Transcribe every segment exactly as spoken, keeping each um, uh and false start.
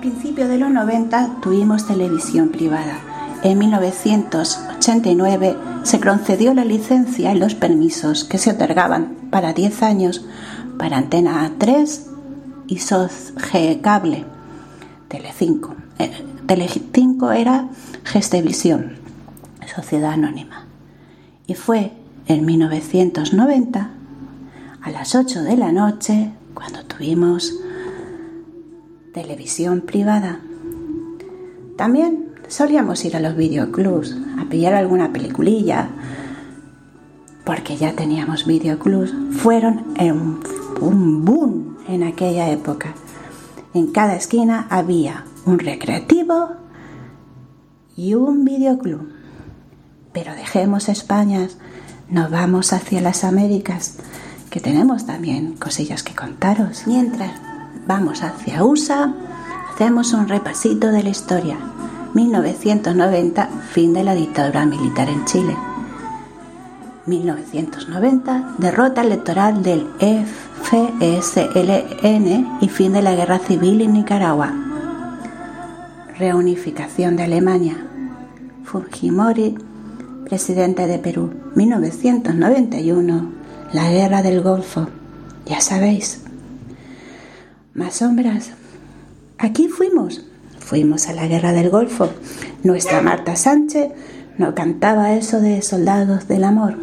principio de los noventa tuvimos televisión privada. En mil novecientos ochenta y nueve se concedió la licencia y los permisos que se otorgaban para diez años para Antena tres y Sogecable. Telecinco. Eh, Telecinco era Gestevisión, Sociedad Anónima. Y fue en mil novecientos noventa, a las ocho de la noche, cuando tuvimos televisión privada. También solíamos ir a los videoclubs a pillar alguna peliculilla, porque ya teníamos videoclubs. Fueron un, un boom en aquella época. En cada esquina había un recreativo y un videoclub. Pero dejemos España, nos vamos hacia las Américas, que tenemos también cosillas que contaros. Mientras vamos hacia U S A, hacemos un repasito de la historia. mil novecientos noventa, fin de la dictadura militar en Chile. mil novecientos noventa, derrota electoral del F S L N y fin de la guerra civil en Nicaragua. Reunificación de Alemania. Fujimori, presidente de Perú. mil novecientos noventa y uno, la guerra del Golfo. Ya sabéis. Más sombras. Aquí fuimos. Fuimos a la guerra del Golfo. Nuestra Marta Sánchez nos cantaba eso de soldados del amor.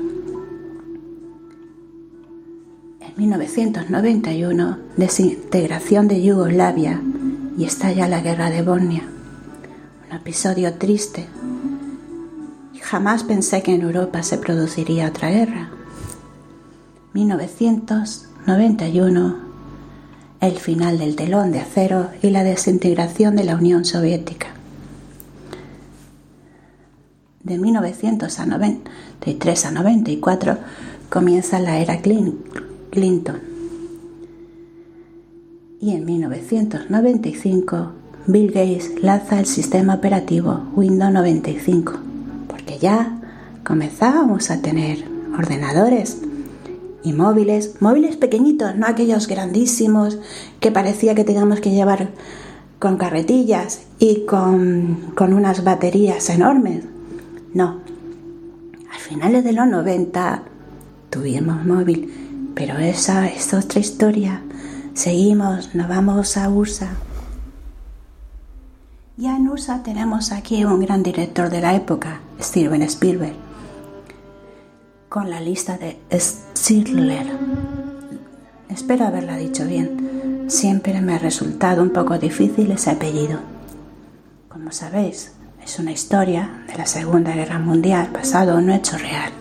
En mil novecientos noventa y uno, desintegración de Yugoslavia y estalla la guerra de Bosnia. Un episodio triste. Jamás pensé que en Europa se produciría otra guerra. mil novecientos noventa y uno, el final del telón de acero y la desintegración de la Unión Soviética. De mil novecientos noventa y tres a noventa y cuatro comienza la era Clinton. Y en mil novecientos noventa y cinco Bill Gates lanza el sistema operativo Windows noventa y cinco, porque ya comenzábamos a tener ordenadores y móviles, móviles pequeñitos, no aquellos grandísimos que parecía que teníamos que llevar con carretillas y con, con unas baterías enormes. No, a finales de los noventa tuvimos móvil, pero esa es otra historia. Seguimos, nos vamos a U S A. Ya en U S A tenemos aquí un gran director de la época, Steven Spielberg, con la lista de Schindler. Espero haberla dicho bien. Siempre me ha resultado un poco difícil ese apellido. Como sabéis, es una historia de la Segunda Guerra Mundial basado en un hecho real.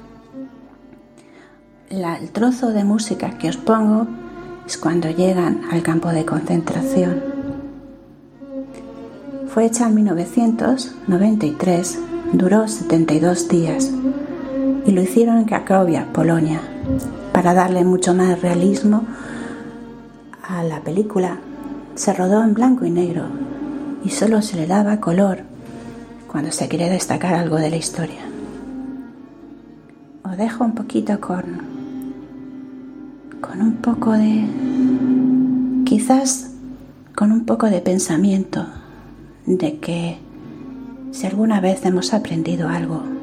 La, el trozo de música que os pongo es cuando llegan al campo de concentración. Fue hecha en mil novecientos noventa y tres, duró setenta y dos días y lo hicieron en Cracovia, Polonia, para darle mucho más realismo a la película. Se rodó en blanco y negro y solo se le daba color cuando se quiere destacar algo de la historia. Os dejo un poquito con, con un poco de, quizás con un poco de pensamiento de que si alguna vez hemos aprendido algo